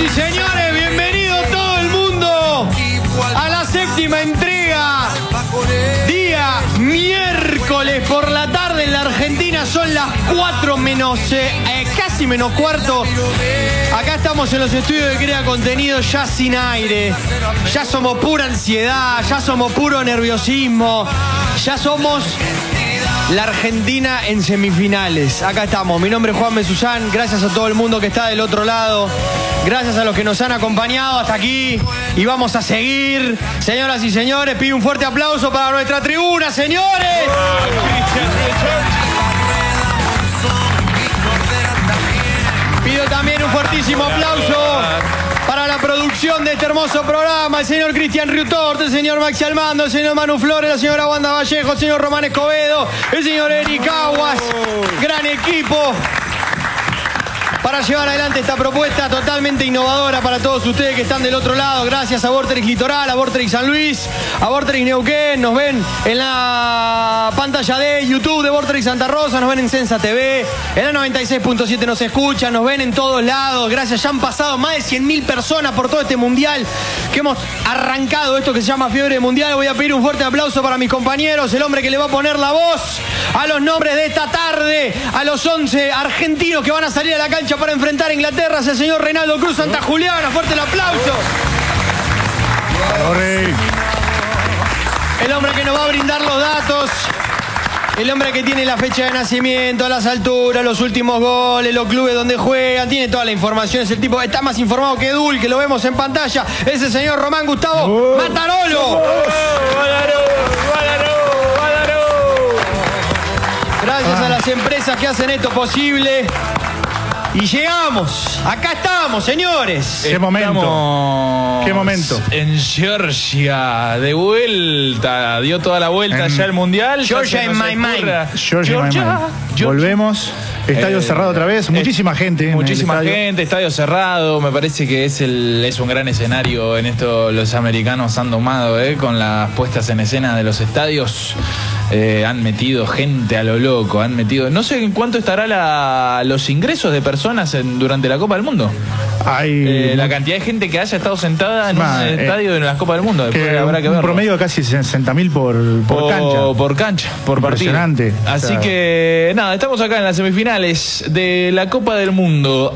y señores, bienvenido todo el mundo a la séptima entrega. Día miércoles por la tarde en la Argentina, son las 4 menos, casi menos cuarto. Acá estamos en los estudios de Crea Contenido, ya sin aire. Ya somos pura ansiedad, ya somos puro nerviosismo. Ya somos la Argentina en semifinales. Acá estamos, mi nombre es Juan Mesuzán. Gracias a todo el mundo que está del otro lado. Gracias a los que nos han acompañado hasta aquí. Y vamos a seguir. Señoras y señores, pido un fuerte aplauso para nuestra tribuna, señores. Pido también un fuertísimo aplauso para la producción de este hermoso programa, el señor Cristian Riutort, el señor Maxi Almando, el señor Manu Flores, la señora Wanda Vallejo, el señor Román Escobedo, el señor Eric Aguas. Gran equipo para llevar adelante esta propuesta totalmente innovadora para todos ustedes que están del otro lado. Gracias a Vorterix Litoral, a Vorterix San Luis, a Vorterix Neuquén. Nos ven en la pantalla de YouTube de Vorterix Santa Rosa, nos ven en Sensa TV, en la 96.7 nos escuchan, nos ven en todos lados. Gracias, ya han pasado más de 100.000 personas por todo este mundial que hemos arrancado, esto que se llama Fiebre Mundial. Voy a pedir un fuerte aplauso para mis compañeros, el hombre que le va a poner la voz a los nombres de esta tarde, a los 11 argentinos que van a salir a la cancha para enfrentar a Inglaterra, es el señor Reinaldo Cruz Santa Juliana. Fuerte el aplauso. El hombre que nos va a brindar los datos, el hombre que tiene la fecha de nacimiento, las alturas, los últimos goles, los clubes donde juegan, tiene toda la información. Es el tipo que está más informado que Dul, que lo vemos en pantalla. Es el señor Román Gustavo Matarolo. Gracias a las empresas que hacen esto posible. Y llegamos, acá estamos, señores. Qué momento. Qué momento. En Georgia, de vuelta, dio toda la vuelta ya el mundial. Georgia in my mind. Georgia in my mind. Volvemos. Estadio cerrado otra vez, muchísima gente. Muchísima gente, estadio cerrado. Me parece que es un gran escenario en esto. Los americanos han domado con las puestas en escena de los estadios. Han metido gente a lo loco, han metido... No sé en cuánto estará los ingresos de personas durante la Copa del Mundo. La cantidad de gente que haya estado sentada en un estadio de la Copa del Mundo. Después habrá que verlo. Un promedio de casi 60.000 por cancha. Por cancha, por partido. Impresionante. Así que, nada, estamos acá en las semifinales de la Copa del Mundo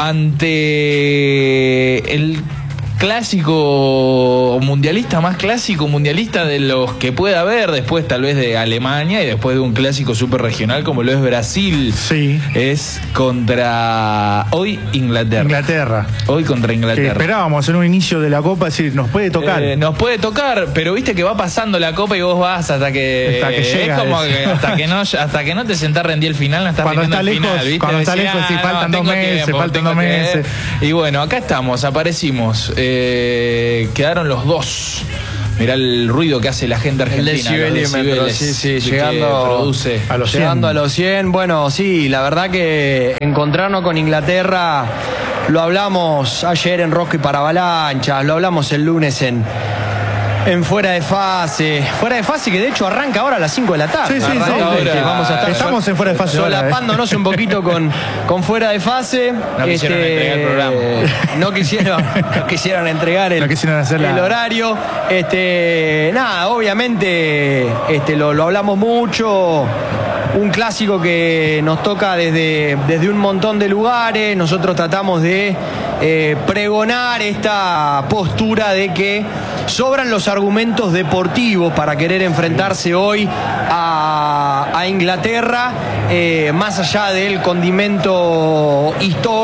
ante el clásico mundialista, más clásico mundialista de los que puede haber, después tal vez de Alemania y después de un clásico súper regional como lo es Brasil. Sí. Es contra hoy Inglaterra. Hoy contra Inglaterra. Que esperábamos en un inicio de la Copa, decir, nos puede tocar. Nos puede tocar, pero viste que va pasando la Copa y vos vas hasta que llega. Es como que hasta que no te sentás rendí el final, no estás cuando está lejos, final, ¿viste? Cuando está lejos, sí, faltan 2 meses, faltan 2 meses. Y bueno, acá estamos, aparecimos. Quedaron los dos. Mirá el ruido que hace la gente argentina. Sí, llegando a los 100. Bueno, sí, la verdad que encontrarnos con Inglaterra lo hablamos ayer en Rosca y para Avalanchas, lo hablamos el lunes en Fuera de Fase. Fuera de Fase que de hecho arranca ahora a las 5 de la tarde. Sí, vamos a estar estamos en Fuera de Fase. Solapándonos un poquito con Fuera de Fase. No quisieron entregar el programa. No quisieron entregar el horario. Nada, obviamente lo hablamos mucho. Un clásico que nos toca desde un montón de lugares. Nosotros tratamos de pregonar esta postura de que sobran los argumentos deportivos para querer enfrentarse hoy a Inglaterra, más allá del condimento histórico.